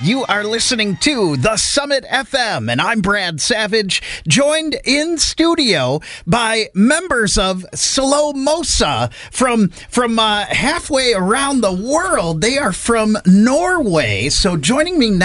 You are listening to The Summit FM, and I'm Brad Savage, joined in studio by members of Slow Mosa from halfway around the world. They are from Norway. So joining me now